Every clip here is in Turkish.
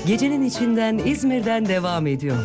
Gecenin içinden İzmir'den devam ediyor.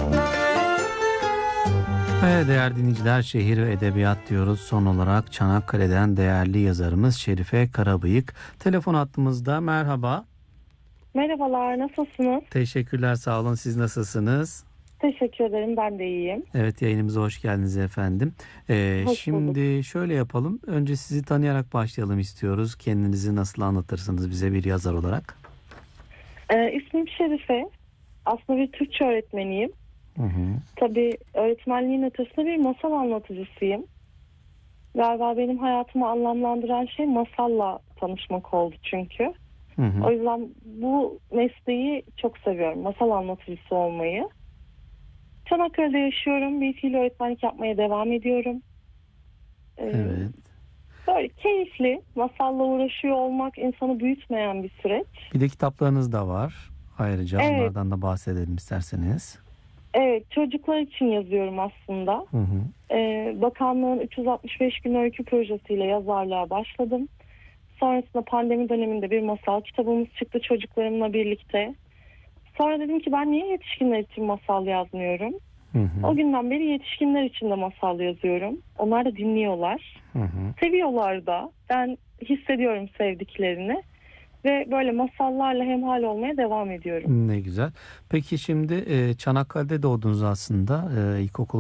Evet değerli dinleyiciler, şehir ve edebiyat diyoruz. Son olarak Çanakkale'den değerli yazarımız Şerife Karabıyık telefon hattımızda. Merhaba. Merhabalar, nasılsınız? Teşekkürler, sağ olun. Siz nasılsınız? Teşekkür ederim, ben de iyiyim. Evet, yayınımıza hoş geldiniz efendim. Hoş Şimdi şöyle yapalım. Önce sizi tanıyarak başlayalım istiyoruz. Kendinizi nasıl anlatırsınız bize bir yazar olarak? İsmim Şerife. Aslında bir Türkçe öğretmeniyim. Hı hı. Tabii öğretmenliğin ötesinde bir masal anlatıcısıyım. Galiba benim hayatımı anlamlandıran şey masalla tanışmak oldu çünkü. Hı hı. O yüzden bu mesleği çok seviyorum. Masal anlatıcısı olmayı. Çanakkale'de yaşıyorum. Bir fiil öğretmenlik yapmaya devam ediyorum. Evet. Böyle keyifli. Masalla uğraşıyor olmak insanı büyütmeyen bir süreç. Bir de kitaplarınız da var. Ayrıca Evet. onlardan da bahsedelim isterseniz. Evet, çocuklar için yazıyorum aslında. Hı hı. Bakanlığın 365 gün öykü projesiyle yazarlığa başladım. Sonrasında pandemi döneminde bir masal kitabımız çıktı çocuklarımla birlikte. Sonra dedim ki ben niye yetişkinler için masal yazmıyorum? Hı hı. O günden beri yetişkinler için de masal yazıyorum. Onlar da dinliyorlar. Hı hı. Seviyorlar da. Ben hissediyorum sevdiklerini. Ve böyle masallarla hemhal olmaya devam ediyorum. Ne güzel. Peki şimdi Çanakkale'de doğdunuz aslında. İlkokul